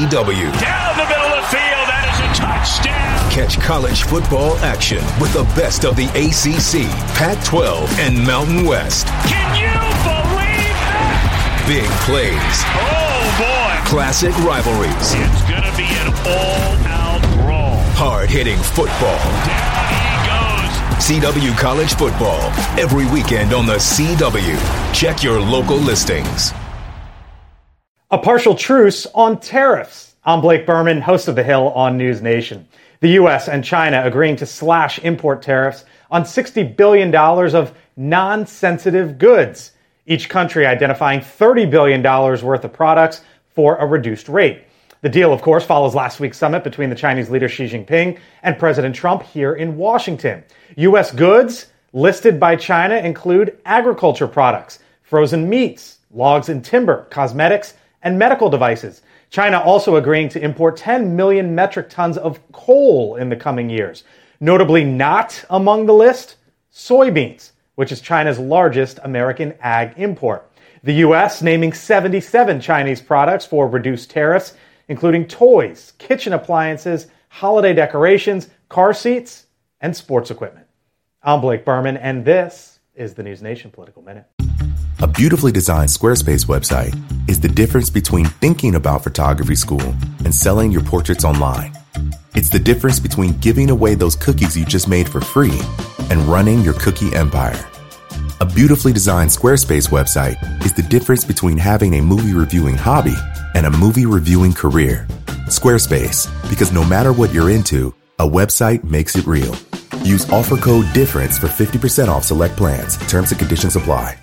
CW. Down the middle of the field, that is a touchdown. Catch college football action with the best of the ACC, Pac-12, and Mountain West. Can you believe that? Big plays. Oh, boy. Classic rivalries. It's going to be an all-out brawl. Hard-hitting football. Down he goes. CW College Football, every weekend on the CW. Check your local listings. A partial truce on tariffs. I'm Blake Berman, host of The Hill on News Nation. The U.S. and China agreeing to slash import tariffs on $60 billion of non-sensitive goods. Each country identifying $30 billion worth of products for a reduced rate. The deal, of course, follows last week's summit between the Chinese leader Xi Jinping and President Trump here in Washington. U.S. goods listed by China include agriculture products, frozen meats, logs and timber, cosmetics, and medical devices. China also agreeing to import 10 million metric tons of coal in the coming years. Notably not among the list, soybeans, which is China's largest American ag import. The U.S. naming 77 Chinese products for reduced tariffs, including toys, kitchen appliances, holiday decorations, car seats, and sports equipment. I'm Blake Berman, and this is the News Nation Political Minute. A beautifully designed Squarespace website is the difference between thinking about photography school and selling your portraits online. It's the difference between giving away those cookies you just made for free and running your cookie empire. A beautifully designed Squarespace website is the difference between having a movie reviewing hobby and a movie reviewing career. Squarespace, because no matter what you're into, a website makes it real. Use offer code DIFFERENCE for 50% off select plans. Terms and conditions apply.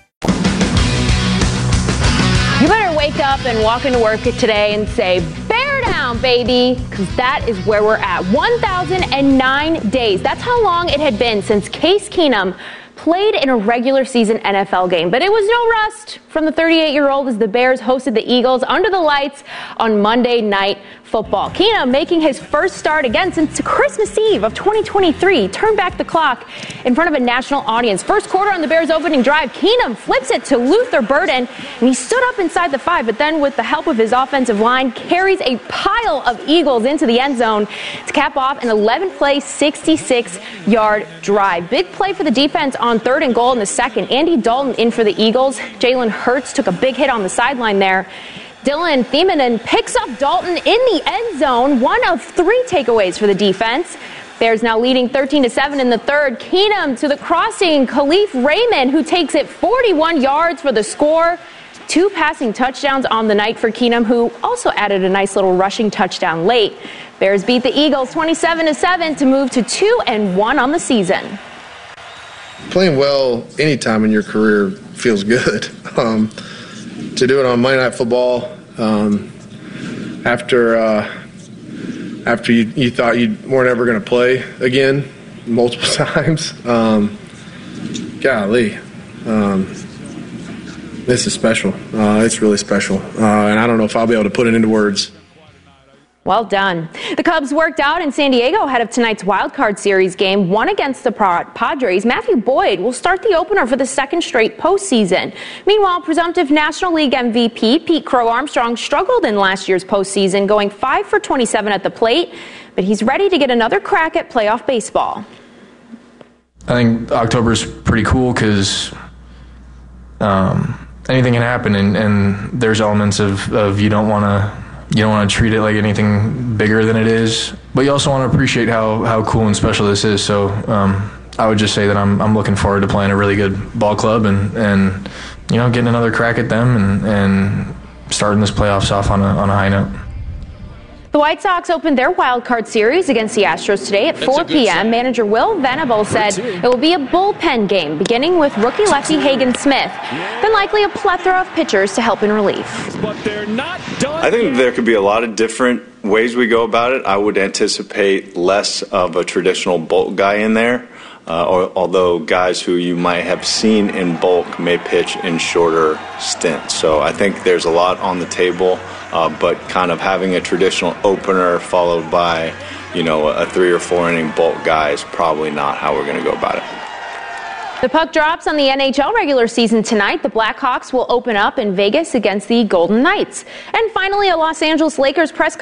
You better wake up and walk into work today and say, bear down, baby, because that is where we're at. 1,009 days. That's how long it had been since Case Keenum played in a regular season NFL game. But it was no rust from the 38-year-old as the Bears hosted the Eagles under the lights on Monday Night Football. Keenum making his first start again since Christmas Eve of 2023. Turned back the clock in front of a national audience. First quarter on the Bears' opening drive, Keenum flips it to Luther Burden, and he stood up inside the 5, but then with the help of his offensive line, carries a pile of Eagles into the end zone to cap off an 11-play, 66-yard drive. Big play for the defense on 3rd and goal in the second. Andy Dalton in for the Eagles. Jalen Hurts took a big hit on the sideline there. Dylan Thiemanen picks up Dalton in the end zone. One of 3 takeaways for the defense. Bears now leading 13-7 in the third. Keenum to the crossing. Khalif Raymond, who takes it 41 yards for the score. 2 passing touchdowns on the night for Keenum, who also added a nice little rushing touchdown late. Bears beat the Eagles 27-7 to move to 2-1 on the season. Playing well any time in your career feels good. To do it on Monday Night Football after you thought you weren't ever going to play again multiple times, golly, this is special. It's really special, and I don't know if I'll be able to put it into words. Well done. The Cubs worked out in San Diego ahead of tonight's Wild Card Series game, one against the Padres. Matthew Boyd will start the opener for the second straight postseason. Meanwhile, presumptive National League MVP Pete Crow Armstrong struggled in last year's postseason, going 5 for 27 at the plate, but he's ready to get another crack at playoff baseball. I think October's pretty cool because anything can happen, and there's elements of you don't want to treat it like anything bigger than it is, but you also want to appreciate how cool and special this is. So I would just say that I'm looking forward to playing a really good ball club and getting another crack at them and starting this playoffs off on a high note. The White Sox opened their wild card series against the Astros today at 4 p.m. Manager Will Venable said it will be a bullpen game, beginning with rookie lefty Hagen Smith, then likely a plethora of pitchers to help in relief. But they're not done. I think there could be a lot of different ways we go about it. I would anticipate less of a traditional bulk guy in there, although guys who you might have seen in bulk may pitch in shorter stints. So I think there's a lot on the table. But kind of having a traditional opener followed by, a 3 or 4 inning bulk guy is probably not how we're going to go about it. The puck drops on the NHL regular season tonight. The Blackhawks will open up in Vegas against the Golden Knights. And finally, a Los Angeles Lakers press